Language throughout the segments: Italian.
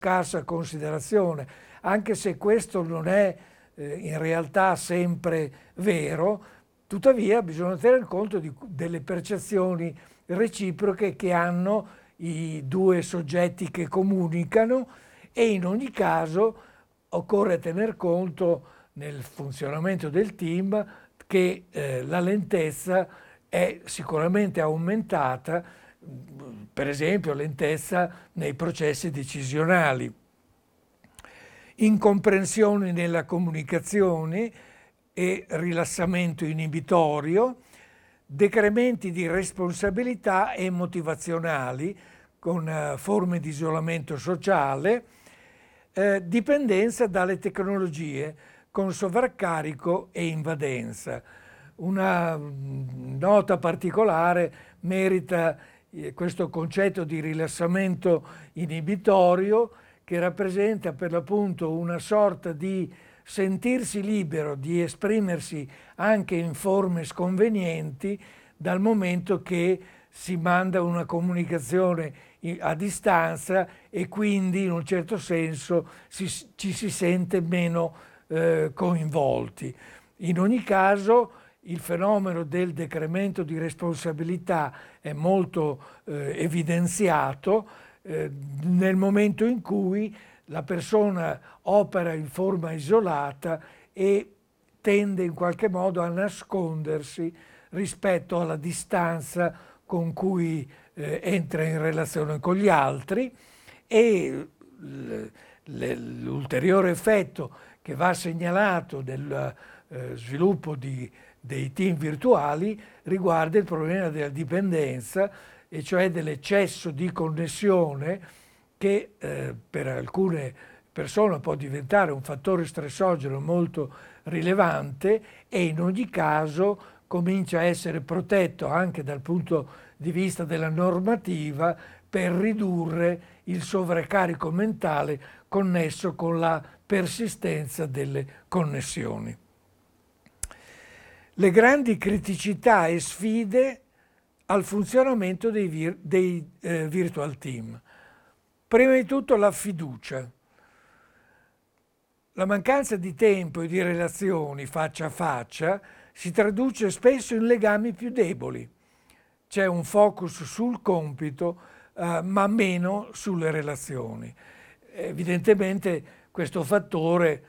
scarsa considerazione, anche se questo non è in realtà sempre vero. Tuttavia bisogna tener conto delle percezioni reciproche che hanno i due soggetti che comunicano, e in ogni caso occorre tener conto nel funzionamento del team che la lentezza è sicuramente aumentata, per esempio lentezza nei processi decisionali, incomprensioni nella comunicazione e rilassamento inibitorio, decrementi di responsabilità e motivazionali con forme di isolamento sociale, dipendenza dalle tecnologie con sovraccarico e invadenza. Una nota particolare merita questo concetto di rilassamento inibitorio, che rappresenta per l'appunto una sorta di sentirsi libero di esprimersi anche in forme sconvenienti, dal momento che si manda una comunicazione a distanza e quindi in un certo senso ci si sente meno coinvolti. In ogni caso il fenomeno del decremento di responsabilità è molto evidenziato nel momento in cui la persona opera in forma isolata e tende in qualche modo a nascondersi rispetto alla distanza con cui entra in relazione con gli altri, e l'ulteriore effetto che va segnalato nel sviluppo dei team virtuali riguarda il problema della dipendenza, e cioè dell'eccesso di connessione che per alcune persone può diventare un fattore stressogeno molto rilevante, e in ogni caso comincia a essere protetto anche dal punto di vista della normativa per ridurre il sovraccarico mentale connesso con la persistenza delle connessioni. Le grandi criticità e sfide al funzionamento dei virtual team. Prima di tutto la fiducia. La mancanza di tempo e di relazioni faccia a faccia si traduce spesso in legami più deboli. C'è un focus sul compito, ma meno sulle relazioni. Evidentemente questo fattore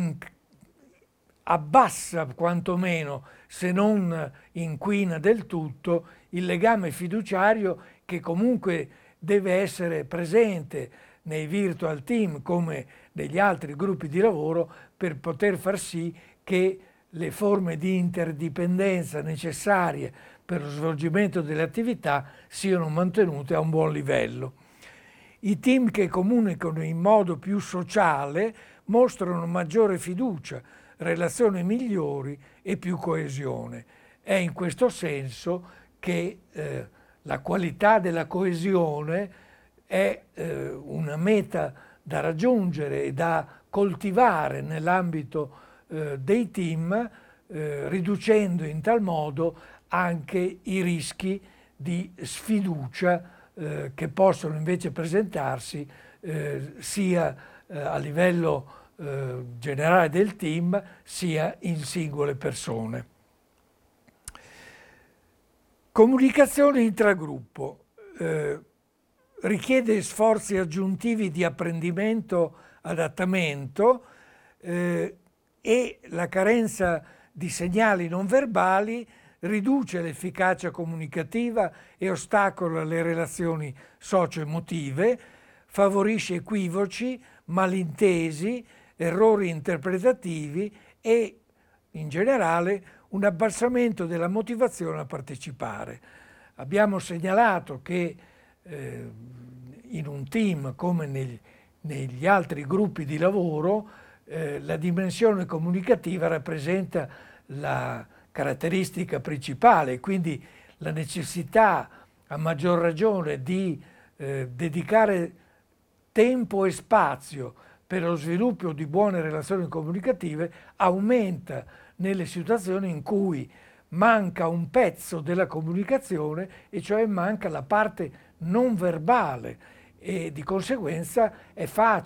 abbassa quantomeno, se non inquina del tutto, il legame fiduciario che comunque deve essere presente nei virtual team come negli altri gruppi di lavoro, per poter far sì che le forme di interdipendenza necessarie per lo svolgimento delle attività siano mantenute a un buon livello. I team che comunicano in modo più sociale mostrano maggiore fiducia, relazioni migliori e più coesione. È in questo senso che la qualità della coesione è una meta da raggiungere e da coltivare nell'ambito dei team, riducendo in tal modo anche i rischi di sfiducia che possono invece presentarsi sia a livello generale del team sia in singole persone. Comunicazione intragruppo richiede sforzi aggiuntivi di apprendimento, adattamento, e la carenza di segnali non verbali riduce l'efficacia comunicativa e ostacola le relazioni socio-emotive, favorisce equivoci, malintesi, errori interpretativi e, in generale, un abbassamento della motivazione a partecipare. Abbiamo segnalato che in un team come negli altri gruppi di lavoro la dimensione comunicativa rappresenta la caratteristica principale, quindi la necessità a maggior ragione di dedicare tempo e spazio per lo sviluppo di buone relazioni comunicative aumenta nelle situazioni in cui manca un pezzo della comunicazione, e cioè manca la parte non verbale, e di conseguenza è facile